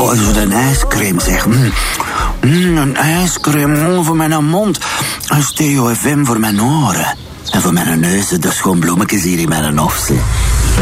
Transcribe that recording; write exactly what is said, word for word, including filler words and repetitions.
Oh, zo een ijscream, zeg. Mm. Mm, een ijscream voor mijn mond. Een Stereo F M voor mijn oren. En voor mijn neus, de schoon bloemetjes hier in mijn hoofd.